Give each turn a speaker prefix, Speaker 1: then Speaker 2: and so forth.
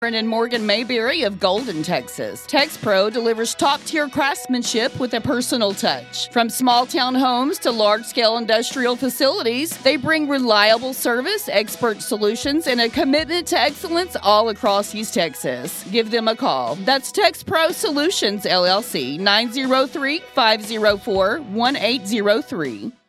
Speaker 1: And Morgan Mayberry of Golden, Texas. TexPro delivers top-tier craftsmanship with a personal touch. From small-town homes to large-scale industrial facilities, they bring reliable service, expert solutions, and a commitment to excellence all across East Texas. Give them a call. That's TexPro Solutions, LLC, 903-504-1803.